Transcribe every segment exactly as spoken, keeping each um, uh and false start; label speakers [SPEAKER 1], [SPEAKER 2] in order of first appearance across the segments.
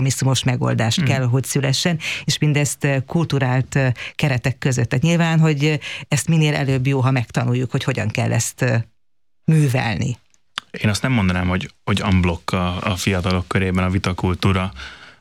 [SPEAKER 1] kompromisszumos megoldás hmm. kell, hogy szülessen, és mindezt kulturált keretek között. Tehát nyilván, hogy ezt minél előbb jó, ha megtanuljuk, hogy hogyan kell ezt művelni.
[SPEAKER 2] Én azt nem mondanám, hogy, hogy unblock a, a fiatalok körében a vitakultúra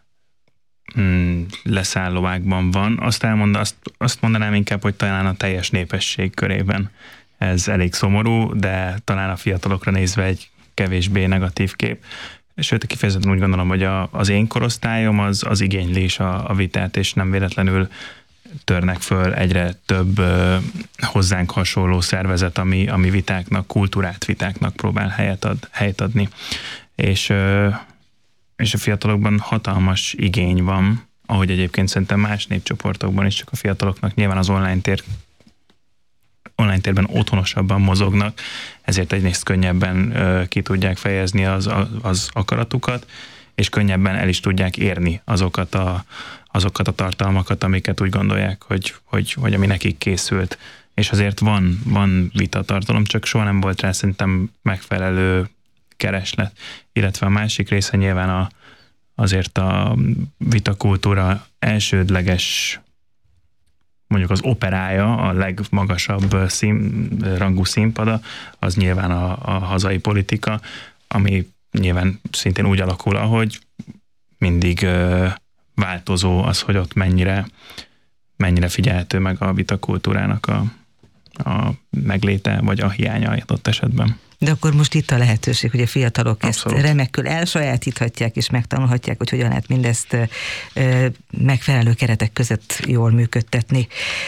[SPEAKER 2] mm, leszállóákban van. Azt, elmond, azt, azt mondanám inkább, hogy talán a teljes népesség körében ez elég szomorú, de talán a fiatalokra nézve egy kevésbé negatív kép. Sőt, kifejezetten úgy gondolom, hogy a, az én korosztályom az, az igényli is a, a vitát, és nem véletlenül törnek föl egyre több ö, hozzánk hasonló szervezet, ami, ami vitáknak, kultúrát vitáknak próbál helyet ad, helyet adni. És, ö, és a fiatalokban hatalmas igény van, ahogy egyébként szerintem más népcsoportokban is, csak a fiataloknak nyilván az online tér online térben otthonosabban mozognak, ezért egyrészt könnyebben ö, ki tudják fejezni az, az akaratukat, és könnyebben el is tudják érni azokat a, azokat a tartalmakat, amiket úgy gondolják, hogy, hogy, hogy ami nekik készült. És azért van, van vitatartalom, csak soha nem volt rá szerintem megfelelő kereslet. Illetve a másik része nyilván a, azért a vitakultúra elsődleges, mondjuk az operája, a legmagasabb szín, rangú színpada, az nyilván a, a hazai politika, ami nyilván szintén úgy alakul, ahogy mindig ö, változó az, hogy ott mennyire, mennyire figyelhető meg a vitakultúrának a, a megléte, vagy a hiánya adott esetben.
[SPEAKER 1] De akkor most itt a lehetőség, hogy a fiatalok
[SPEAKER 2] Abszolút.
[SPEAKER 1] Ezt remekül elsajátíthatják, és megtanulhatják, hogy hogyan lehet mindezt ö, megfelelő keretek között jól működtetni.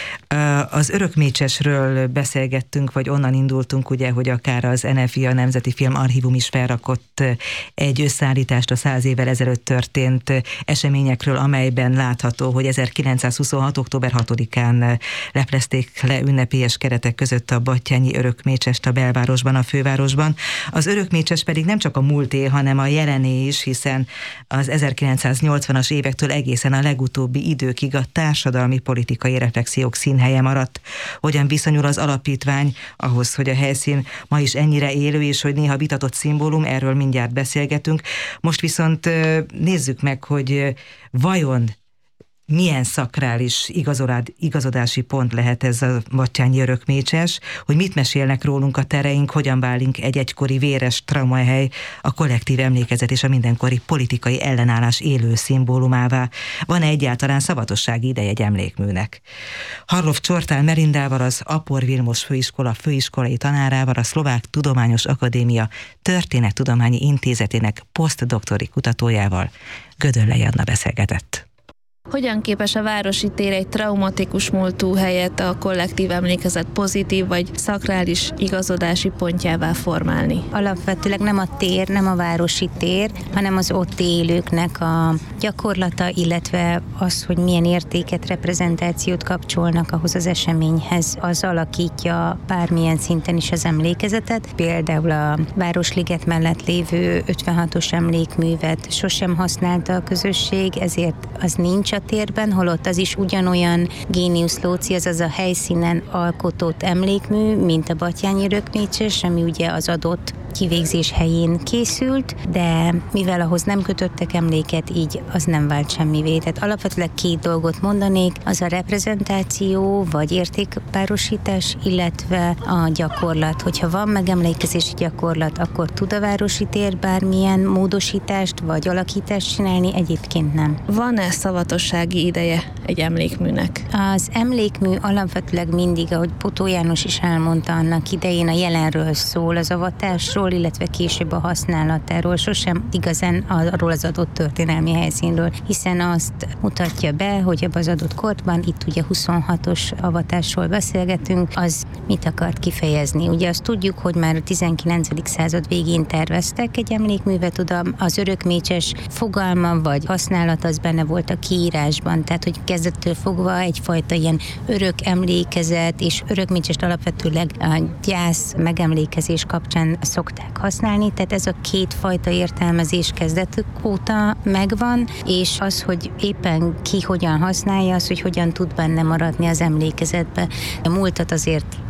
[SPEAKER 1] Az Örökmécsesről beszélgettünk, vagy onnan indultunk, ugye, hogy akár az en ef i, a Nemzeti Filmarchívum is felrakott egy összeállítást a száz évvel ezelőtt történt eseményekről, amelyben látható, hogy ezerkilencszázhuszonhat. október hatodikán leplezték le ünnepélyes keretek között a battyányi Örökmécsest a belvárosban, a fővárosban. Az Örökmécses pedig nem csak a múlté, hanem a jelené is, hiszen az ezerkilencszáznyolcvanas évektől egészen a legutóbbi időkig a társadalmi politikai reflexiók színhelye maradt. Hogyan viszonyul az alapítvány ahhoz, hogy a helyszín ma is ennyire élő, és hogy néha vitatott szimbólum, erről mindjárt beszélgetünk. Most viszont nézzük meg, hogy vajon milyen szakrális igazodási pont lehet ez a battyányi Örökmécses, hogy mit mesélnek rólunk a tereink, hogyan válik egy egykori véres traumahely a kollektív emlékezet és a mindenkori politikai ellenállás élő szimbólumává. Van-e egyáltalán szavatossági ideje egy emlékműnek? Harlov Csortán Merindával, az Apor Vilmos Főiskola főiskolai tanárával, a Szlovák Tudományos Akadémia Történettudományi Intézetének posztdoktori kutatójával Gödöllei Anna beszélgetett.
[SPEAKER 3] Hogyan képes a városi tér egy traumatikus múltú helyet a kollektív emlékezet pozitív vagy szakrális igazodási pontjává formálni?
[SPEAKER 4] Alapvetőleg nem a tér, nem a városi tér, hanem az ott élőknek a gyakorlata, illetve az, hogy milyen értéket, reprezentációt kapcsolnak ahhoz az eseményhez, az alakítja bármilyen szinten is az emlékezetet. Például a Városliget mellett lévő ötvenhatos emlékművet sosem használta a közösség, ezért az nincs a térben, holott az is ugyanolyan géniusz loci, azaz a helyszínen alkotott emlékmű, mint a battyányi Örökmécses, ami ugye az adott kivégzés helyén készült, de mivel ahhoz nem kötöttek emléket, így az nem vált semmivé. Tehát alapvetően két dolgot mondanék, az a reprezentáció, vagy értékpárosítás, illetve a gyakorlat. Hogyha van megemlékezési gyakorlat, akkor tud a városi tér bármilyen módosítást, vagy alakítást csinálni, egyébként nem.
[SPEAKER 3] Van-e szavatossági ideje egy emlékműnek?
[SPEAKER 4] Az emlékmű alapvetőleg mindig, ahogy Potó János is elmondta annak idején, a jelenről szól, az avatásról, illetve később a használatáról, sosem igazán arról az adott történelmi helyszínről, hiszen azt mutatja be, hogy ebben az adott korban, itt ugye huszonhatos avatásról beszélgetünk, az mit akart kifejezni. Ugye azt tudjuk, hogy már a tizenkilencedik század végén terveztek egy emlékművet oda, az Örökmécses fogalma vagy használat az benne volt a kiírásban, tehát hogy kezdettől fogva egyfajta ilyen örök emlékezet, és Örökmécsest alapvetőleg a gyász megemlékezés kapcsán szokták használni, tehát ez a két fajta értelmezés kezdetük óta megvan, és az, hogy éppen ki hogyan használja, az, hogy hogyan tud benne maradni az emlékezetbe. A múltat azért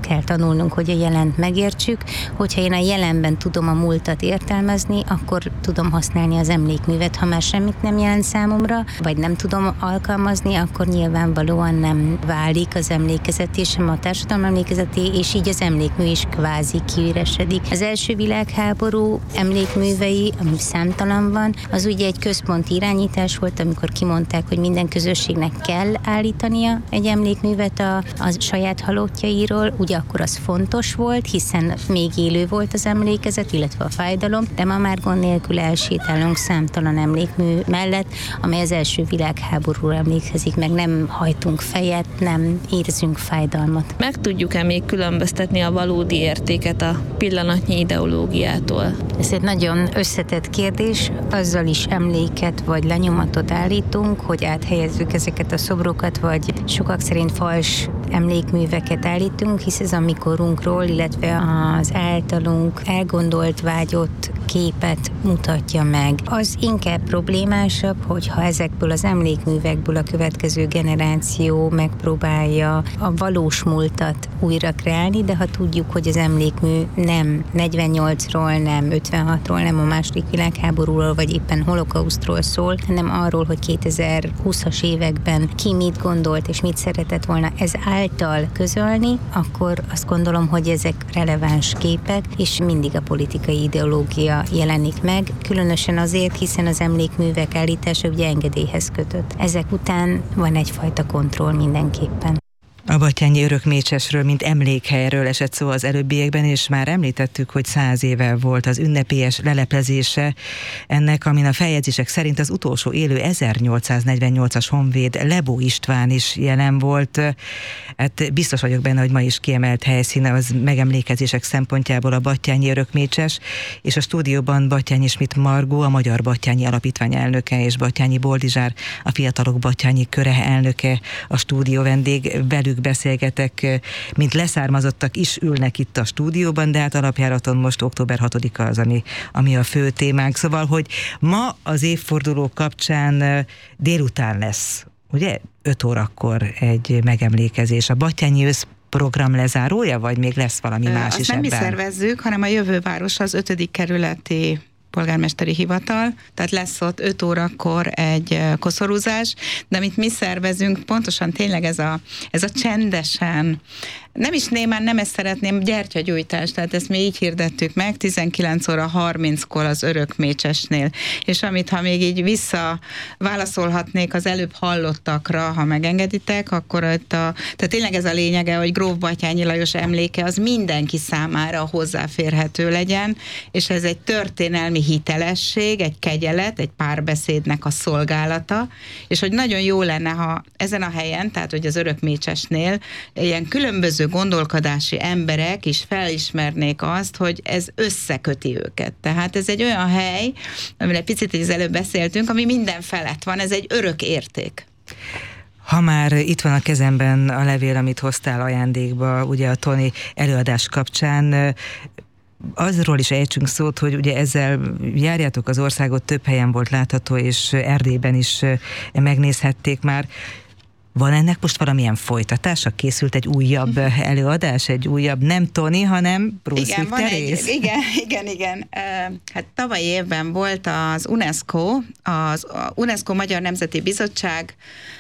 [SPEAKER 4] kell tanulnunk, hogy a jelent megértsük. Hogyha én a jelenben tudom a múltat értelmezni, akkor tudom használni az emlékművet. Ha már semmit nem jelent számomra, vagy nem tudom alkalmazni, akkor nyilvánvalóan nem válik az emlékezeté, sem a társadalom emlékezeté, és így az emlékmű is kvázi kiüresedik. Az első világháború emlékművei, ami számtalan van, az ugye egy központi irányítás volt, amikor kimondták, hogy minden közösségnek kell állítania egy emlékművet a, a saját halottjairól, ugye akkor az fontos volt, hiszen még élő volt az emlékezet, illetve a fájdalom, de ma már gond nélkül elsétálunk számtalan emlékmű mellett, amely az első világháborúra emlékezik, meg nem hajtunk fejet, nem érzünk fájdalmat.
[SPEAKER 3] Meg tudjuk-e még különböztetni a valódi értéket a pillanatnyi ideológiától?
[SPEAKER 4] Ez egy nagyon összetett kérdés, azzal is emléket vagy lenyomatot állítunk, hogy áthelyezzük ezeket a szobrokat, vagy sokak szerint fals emlékműveket állítunk, hisz ez a mi korunkról, illetve az általunk elgondolt, vágyott képet mutatja meg. Az inkább problémásabb, hogyha ezekből az emlékművekből a következő generáció megpróbálja a valós múltat újra kreálni, de ha tudjuk, hogy az emlékmű nem negyvennyolcról, nem ötvenhatról, nem a második világháborúról, vagy éppen holokausztról szól, hanem arról, hogy kétezer-húszas években ki mit gondolt és mit szeretett volna ez által közölni, akkor azt gondolom, hogy ezek releváns képek, és mindig a politikai ideológia jelenik meg, különösen azért, hiszen az emlékművek állítása ugye engedélyhez kötött. Ezek után van egyfajta kontroll mindenképpen.
[SPEAKER 1] A Batthyány Örökmécsesről, mint emlékhelyről esett szó az előbbiekben, és már említettük, hogy száz éve volt az ünnepélyes leleplezése ennek, amin a feljegyzések szerint az utolsó élő ezernyolcszáznegyvennyolcas honvéd Lebó István is jelen volt. Hát biztos vagyok benne, hogy ma is kiemelt helyszíne az megemlékezések szempontjából a Batthyány Örökmécses, és a stúdióban Batthyány Schmidt Margó, a Magyar Batthyány Alapítvány elnöke, és Batthyány Boldizsár, a Fiatalok Batthyányi Köre elnöke, a stúdió vendég. Velük beszélgetek, mint leszármazottak is ülnek itt a stúdióban, de hát alapjáraton most október hatodika az, ami, ami a fő témánk. Szóval, hogy ma az évforduló kapcsán délután lesz, ugye? öt órakor egy megemlékezés. A Batthyányi összprogram lezárója, vagy még lesz valami más
[SPEAKER 5] Azt
[SPEAKER 1] is
[SPEAKER 5] nem
[SPEAKER 1] ebben?
[SPEAKER 5] mi szervezzük, hanem a Jövőváros az ötödik kerületi polgármesteri hivatal, tehát lesz ott öt órakor egy koszorúzás, de amit mi szervezünk, pontosan tényleg ez a, ez a csendesen, nem is némán nem ezt szeretném, gyertyagyújtás, tehát ezt mi így hirdettük meg, tizenkilenc óra harminckor az Örökmécsesnél. És amit, ha még így vissza válaszolhatnék az előbb hallottakra, ha megengeditek, akkor ott a, tehát tényleg ez a lényege, hogy Gróf Batthyány Lajos emléke az mindenki számára hozzáférhető legyen, és ez egy történelmi hitelesség, egy kegyelet, egy párbeszédnek a szolgálata, és hogy nagyon jó lenne, ha ezen a helyen, tehát hogy az Örökmécsesnél ilyen különböző gondolkodási emberek is felismernék azt, hogy ez összeköti őket. Tehát ez egy olyan hely, amire picit az előbb beszéltünk, ami minden felett van, ez egy örök érték.
[SPEAKER 1] Ha már itt van a kezemben a levél, amit hoztál ajándékba, ugye a Toni előadás kapcsán, azról is ejtsünk szót, hogy ugye ezzel járjátok az országot, több helyen volt látható, és Erdélyben is megnézhették már. Van ennek most valamilyen folytatása? Készült egy újabb előadás, egy újabb, nem Toni, hanem Brunswick Teréz?
[SPEAKER 5] Igen, igen, igen. Hát tavalyi évben volt az UNESCO, az UNESCO Magyar Nemzeti Bizottság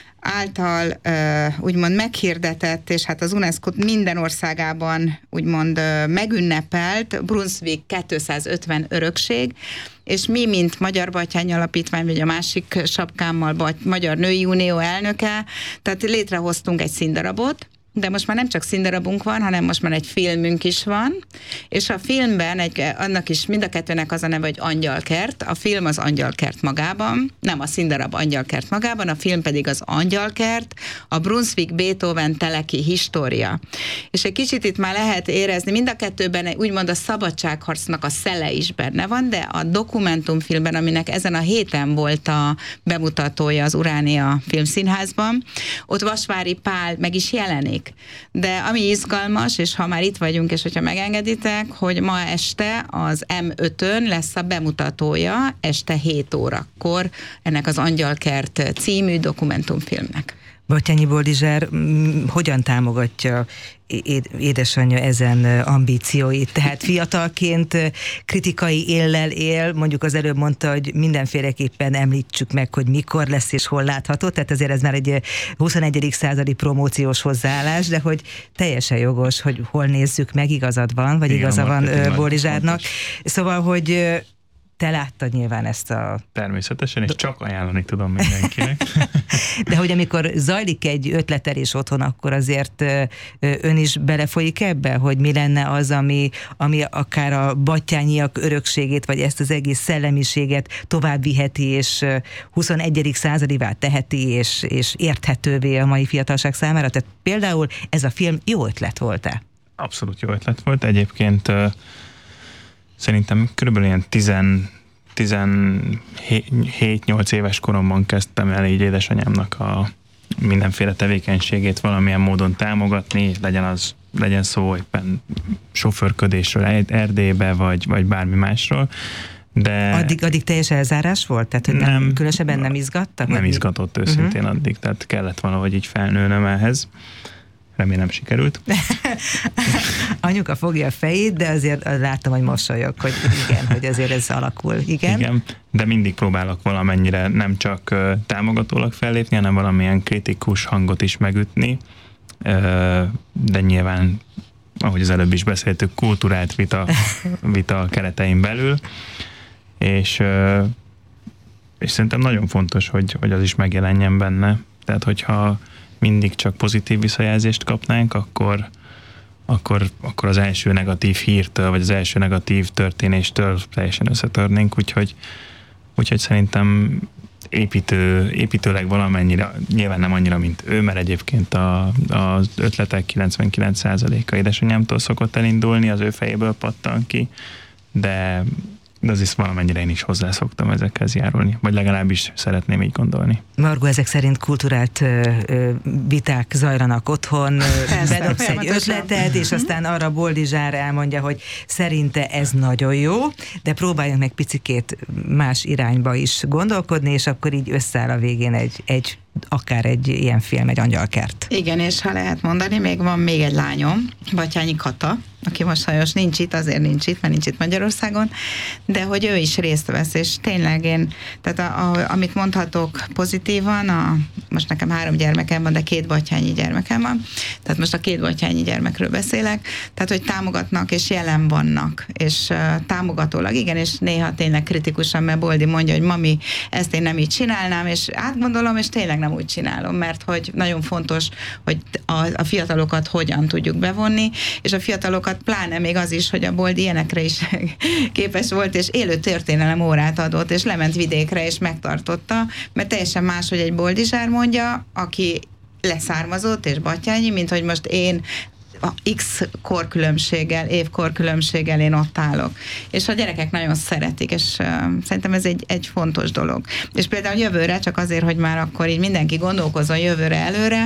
[SPEAKER 5] által úgymond meghirdetett, és hát az UNESCO minden országában úgymond megünnepelt Brunswick kétszázötven örökség, és mi, mint Magyar Batthyány Alapítvány, vagy a másik sapkámmal Magyar Női Unió elnöke, tehát létrehoztunk egy színdarabot, de most már nem csak színdarabunk van, hanem most már egy filmünk is van, és a filmben egy, annak is mind a kettőnek az a neve, hogy Angyalkert. A film az Angyalkert magában, nem a színdarab Angyalkert magában, a film pedig az Angyalkert, a Brunswick Beethoven teleki história. És egy kicsit itt már lehet érezni, mind a kettőben úgymond a szabadságharcnak a szele is benne van, de a dokumentumfilmben, aminek ezen a héten volt a bemutatója az Uránia Filmszínházban, ott Vasvári Pál meg is jelenik. De ami izgalmas, és ha már itt vagyunk, és hogyha megengeditek, hogy ma este az em ötön lesz a bemutatója, este hét órakor ennek az Angyalkert című dokumentumfilmnek.
[SPEAKER 1] Batthyány Boldizsár hogyan támogatja édesanyja ezen ambícióit? Tehát fiatalként kritikai éllel él, mondjuk az előbb mondta, hogy mindenféleképpen említsük meg, hogy mikor lesz és hol látható, tehát azért ez már egy huszonegyedik századi promóciós hozzáállás, de hogy teljesen jogos, hogy hol nézzük meg, igazad van, vagy igen, igaza van Boldizsárnak. Szóval, hogy te láttad nyilván ezt a...
[SPEAKER 2] Természetesen, és csak ajánlani tudom mindenkinek.
[SPEAKER 1] De hogy amikor zajlik egy ötletelés otthon, akkor azért ön is belefolyik ebbe, hogy mi lenne az, ami, ami akár a battyányiak örökségét, vagy ezt az egész szellemiséget tovább viheti, és huszonegyedik századivá teheti, és, és érthetővé a mai fiatalság számára. Tehát például ez a film jó ötlet volt-e?
[SPEAKER 2] Abszolút jó ötlet volt. Egyébként szerintem körülbelül ilyen tizenhét-nyolc éves koromban kezdtem el így édesanyámnak a mindenféle tevékenységét valamilyen módon támogatni, legyen az legyen szó éppen sofőrködésről Erdélybe, vagy, vagy bármi másról. De
[SPEAKER 1] addig, addig teljes elzárás volt? Tehát, hogy nem, nem különösebben nem izgattak?
[SPEAKER 2] Nem izgatott őszintén uh-huh. addig, tehát kellett valahogy így felnőnöm ehhez. Remélem sikerült.
[SPEAKER 1] Anyuka fogja a fejét, de azért láttam, hogy mosolyog, hogy igen, hogy azért ez alakul. Igen?
[SPEAKER 2] Igen, de mindig próbálok valamennyire nem csak támogatólag fellépni, hanem valamilyen kritikus hangot is megütni, de nyilván, ahogy az előbb is beszéltük, kulturált vita, vita keretein belül, és, és szerintem nagyon fontos, hogy, hogy az is megjelenjen benne. Tehát, hogyha mindig csak pozitív visszajelzést kapnánk, akkor, akkor, akkor az első negatív hírtől, vagy az első negatív történéstől teljesen összetörnénk, úgyhogy, úgyhogy szerintem építő, építőleg valamennyire, nyilván nem annyira, mint ő, mert egyébként a, az ötletek kilencvenkilenc százaléka édesanyámtól szokott elindulni, az ő fejéből pattan ki, de de azért valamennyire én is hozzászoktam ezekhez járulni, vagy legalábbis szeretném így gondolni.
[SPEAKER 1] Margó, ezek szerint kulturált ö, ö, viták zajlanak otthon, persze, bedobsz egy ötletet, és aztán arra Boldizsár elmondja, hogy szerinte ez nagyon jó, de próbáljunk meg picikét más irányba is gondolkodni, és akkor így összeáll a végén egy, egy akár egy ilyen film, egy Angyalkert.
[SPEAKER 5] Igen, és ha lehet mondani, még van még egy lányom, Batthyányi Kata, aki most sajnos nincs itt, azért nincs itt, mert nincs itt Magyarországon, de hogy ő is részt vesz, és tényleg én, tehát a, a, amit mondhatok pozitívan, a, most nekem három gyermekem van, de két batthyányi gyermekem van, tehát most a két batthyányi gyermekről beszélek, tehát hogy támogatnak, és jelen vannak, és uh, támogatólag, igen, és néha tényleg kritikusan, mert Boldi mondja, hogy mami, ezt én nem így csinálnám, és átgondolom, és tényleg nem úgy csinálom, mert hogy nagyon fontos, hogy a, a fiatalokat hogyan tudjuk bevonni, és a fiatalokat pláne még az is, hogy a Boldi ilyenekre is képes volt, és élő történelem órát adott, és lement vidékre, és megtartotta, mert teljesen más, hogy egy Boldizsár mondja, aki leszármazott, és batthyányi, mint hogy most én a X korkülönbséggel, évkorkülönbséggel én ott állok. És a gyerekek nagyon szeretik, és uh, szerintem ez egy, egy fontos dolog. És például jövőre, csak azért, hogy már akkor így mindenki gondolkozzon jövőre előre,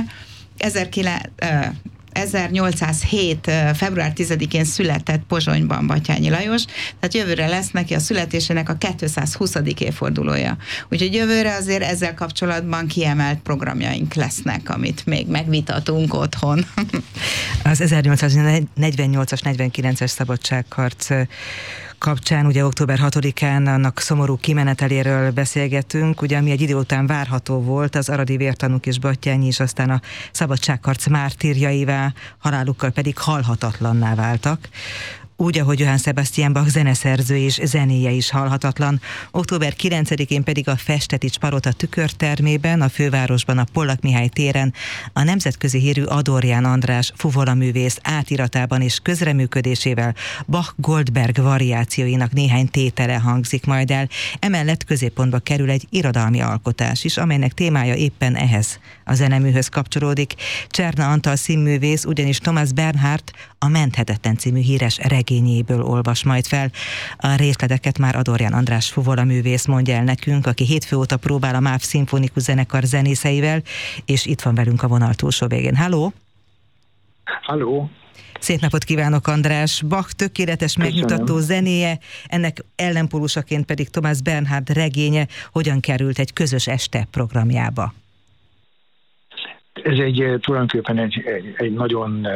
[SPEAKER 5] ezernyolcszázhét. február tizedikén született Pozsonyban Batthyányi Lajos, tehát jövőre lesz neki a születésének a kétszázhuszadik évfordulója. Úgyhogy jövőre azért ezzel kapcsolatban kiemelt programjaink lesznek, amit még megvitatunk otthon.
[SPEAKER 1] Az ezernyolcszáznegyvennyolcas negyvenkilences szabadságharc kapcsán, ugye október hatodikán annak szomorú kimeneteléről beszélgetünk, ugye ami egy idő után várható volt, az aradi vértanúk és Batthyányi is aztán a szabadságharc mártírjaivá, halálukkal pedig halhatatlanná váltak. Úgy, ahogy Johann Sebastian Bach zeneszerző és zenéje is halhatatlan. október kilencedikén pedig a Festetics Palota tükörtermében, a fővárosban, a Pollak Mihály téren a nemzetközi hírű Adorján András fuvolaművész átiratában és közreműködésével Bach Goldberg variációinak néhány tétele hangzik majd el. Emellett középpontba kerül egy irodalmi alkotás is, amelynek témája éppen ehhez a zeneműhöz kapcsolódik. Cserna Antal színművész ugyanis Thomas Bernhardt a Menthetetlen című híres regényéből olvas majd fel. A részleteket már Adorján András fuvolaművész mondja el nekünk, aki hétfő óta próbál a MÁV szimfonikus zenekar zenészeivel, és itt van velünk a vonal túlsó végén. Halló!
[SPEAKER 6] Halló!
[SPEAKER 1] Szép napot kívánok, András! Bach tökéletes megmutató zenéje, ennek ellenpólusaként pedig Thomas Bernhardt regénye hogyan került egy közös este programjába?
[SPEAKER 6] ez egy tulajdonképpen egy, egy, egy nagyon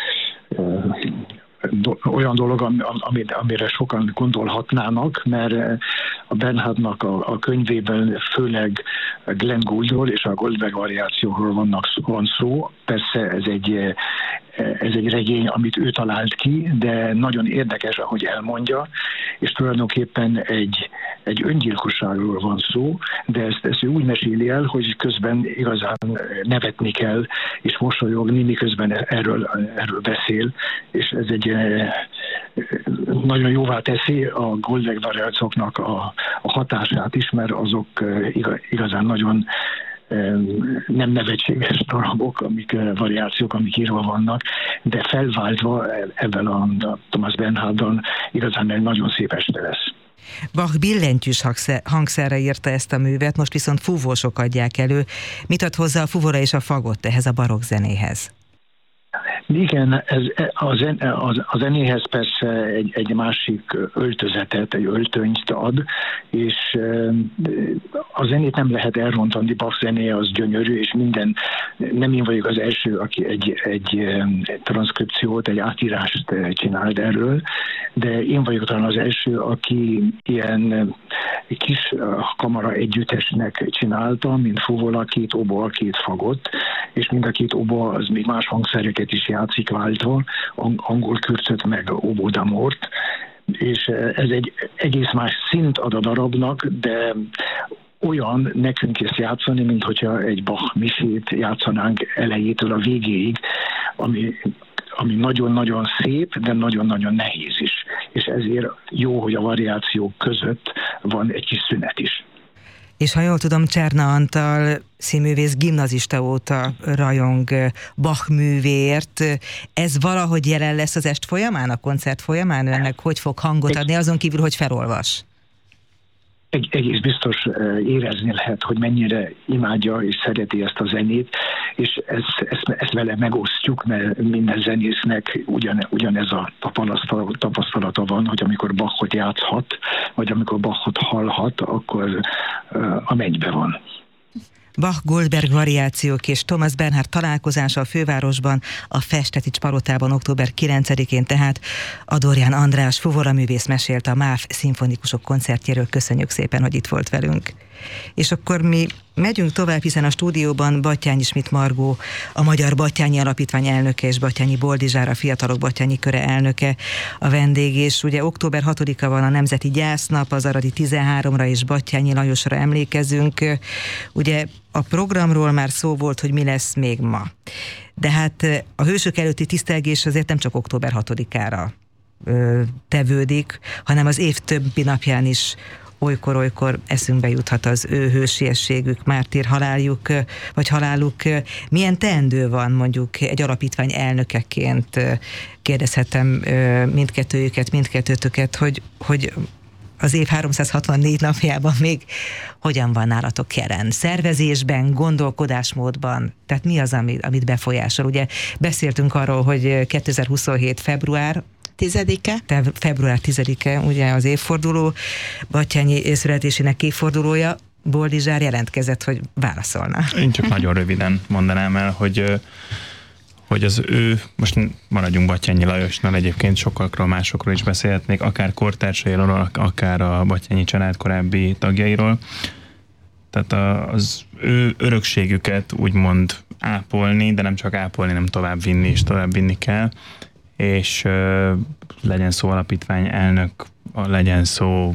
[SPEAKER 6] do, olyan dolog, ami, amire sokan gondolhatnának, mert a Bernhardnak a, a könyvében főleg Glenn Gouldról és a Goldberg variációról vannak, van szó. Persze ez egy, ez egy regény, amit ő talált ki, de nagyon érdekes, ahogy elmondja, és tulajdonképpen egy, egy öngyilkosságról van szó, de ezt, ezt ő úgy meséli el, hogy közben igazán nevetni kell, és mosolyogni, miközben erről, erről beszél, és ez egy nagyon jóvá teszi a Goldberg variációknak a, a hatását is, mert azok igazán nagyon nem nevetséges darabok, amik variációk, amik írva vannak, de felváltva ebben a, a Thomas Bernharddal igazán egy nagyon szép este lesz.
[SPEAKER 1] Bach billentyűs hangszerre írta ezt a művet, most viszont fúvósok adják elő. Mit ad hozzá a fuvora és a fagott ehhez a barokk zenéhez?
[SPEAKER 6] Igen, ez, a, zen, a, a zenéhez persze egy, egy másik öltözetet, egy öltönyt ad, és a zenét nem lehet elrontani, Bach zenéje az gyönyörű, és minden, nem én vagyok az első, aki egy, egy, egy transzkripciót, egy átírást csinált erről, de én vagyok talán az első, aki ilyen kis kamara együttesnek csinálta, mint fuvola, két oboa, két fagott, és mind a két oboa az még más hangszereket is játszik váltva, angol kürcöt meg obódamort, és ez egy egész más szint ad a darabnak, de olyan nekünk ezt játszani, mint hogyha egy Bach misét játszanánk elejétől a végéig, ami, ami nagyon-nagyon szép, de nagyon-nagyon nehéz is. És ezért jó, hogy a variációk között van egy kis szünet is.
[SPEAKER 1] És ha jól tudom, Cserna Antal színművész gimnazista óta rajong Bach művéért. Ez valahogy jelen lesz az est folyamán, a koncert folyamán? Önnek hogy fog hangot adni, azon kívül, hogy felolvas?
[SPEAKER 6] Egy, egész biztos érezni lehet, hogy mennyire imádja és szereti ezt a zenét, és ezt, ezt, ezt vele megosztjuk, mert minden zenésznek ugyan, ugyanez a tapasztalata van, hogy amikor Bachot játszhat, vagy amikor Bachot hallhat, akkor a mennybe van.
[SPEAKER 1] Bach-Goldberg variációk és Thomas Bernhard találkozása a fővárosban, a Festetics palotában október kilencedikén, tehát Adorján András fuvoraművész mesélt a MÁV szimfonikusok koncertjéről. Köszönjük szépen, hogy itt volt velünk. És akkor mi megyünk tovább, hiszen a stúdióban Batthyány Schmidt Margó, a Magyar Batthyány Alapítvány elnöke, és Batthyány Boldizsár, a Fiatalok Batthyány Köre elnöke a vendég, és ugye október hatodika van a Nemzeti Gyásznap, az aradi tizenháromra és Batthyány Lajosra emlékezünk. Ugye a programról már szó volt, hogy mi lesz még ma. De hát a hősök előtti tisztelgés azért nem csak október hatodikára ö, tevődik, hanem az év többi napján is olykor-olykor eszünkbe juthat az ő hősiességük, mártír haláljuk, vagy haláluk. Milyen teendő van mondjuk egy alapítvány elnökeként? Kérdezhetem mindkettőjüket, mindkettőtöket, hogy, hogy az év háromszázhatvannégy napjában még hogyan van nálatok jelen? Szervezésben, gondolkodásmódban? Tehát mi az, amit befolyásol? Ugye beszéltünk arról, hogy kétezer-huszonhét február
[SPEAKER 5] Tizedike?
[SPEAKER 1] február tizedike, ugye az évforduló, Batthyány születésének évfordulója. Boldizsár jelentkezett, hogy válaszolna.
[SPEAKER 2] Én csak nagyon röviden mondanám el, hogy, hogy az ő, most maradjunk Batthyány Lajosnál, egyébként sokakról, másokról is beszélhetnék, akár kortársairól, akár a Batthyány család korábbi tagjairól. Tehát az ő örökségüket úgymond ápolni, de nem csak ápolni, nem tovább vinni, és tovább vinni kell, és uh, legyen szó alapítvány elnök, legyen szó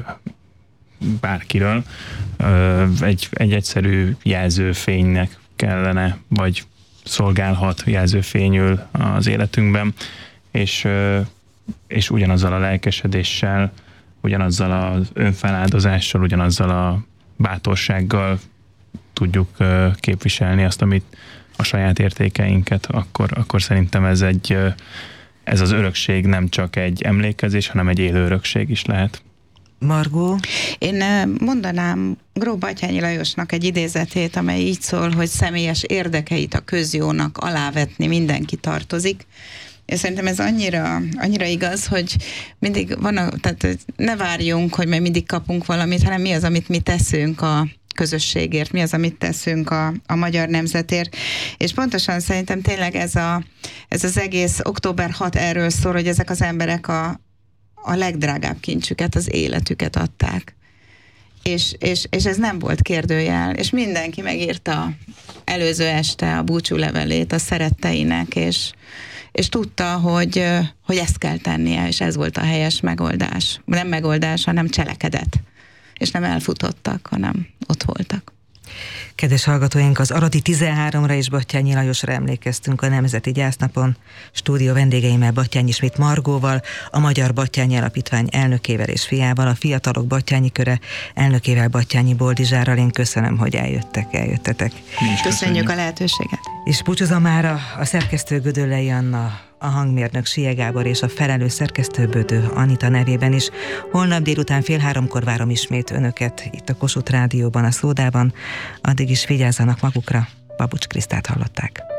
[SPEAKER 2] bárkiről, uh, egy, egy egyszerű jelzőfénynek kellene, vagy szolgálhat jelzőfényül az életünkben, és, uh, és ugyanazzal a lelkesedéssel, ugyanazzal az önfeláldozással, ugyanazzal a bátorsággal tudjuk uh, képviselni azt, amit a saját értékeinket, akkor, akkor szerintem ez egy, ez az örökség nem csak egy emlékezés, hanem egy élő örökség is lehet.
[SPEAKER 1] Margó?
[SPEAKER 5] Én mondanám Gróf Batthyány Lajosnak egy idézetét, amely így szól, hogy személyes érdekeit a közjónak alávetni mindenki tartozik. És szerintem ez annyira, annyira igaz, hogy mindig van, a, tehát ne várjunk, hogy majd mindig kapunk valamit, hanem mi az, amit mi teszünk a közösségért, mi az, amit teszünk a, a magyar nemzetért. És pontosan szerintem tényleg ez, a, ez az egész október hat erről szól, hogy ezek az emberek a, a legdrágább kincsüket, az életüket adták. És, és, és ez nem volt kérdőjel, és mindenki megírta előző este a búcsúlevelét a szeretteinek, és, és tudta, hogy, hogy ezt kell tennie, és ez volt a helyes megoldás. Nem megoldás, hanem cselekedet. És nem elfutottak, hanem ott voltak.
[SPEAKER 1] Kedves hallgatóink, az Aradi tizenháromra és Batthyányi Lajosra emlékeztünk a Nemzeti Gyásznapon. Stúdió vendégeimmel Batthyányi Schmidt Margóval, a Magyar Batthyányi Alapítvány elnökével és fiával, a Fiatalok Batthyányi Köre elnökével, Batthyányi Boldizsárral. Én köszönöm, hogy eljöttek, eljöttetek.
[SPEAKER 5] Köszönjük, köszönjük a lehetőséget.
[SPEAKER 1] És búcsúzom már a, a szerkesztő Gödöllei Anna, a hangmérnök Sie Gábor és a felelős szerkesztő Bödő Anita nevében is. Holnap délután fél háromkor várom ismét önöket itt a Kossuth Rádióban, a Szódában. Addig is vigyázzanak magukra. Babucs Krisztát hallották.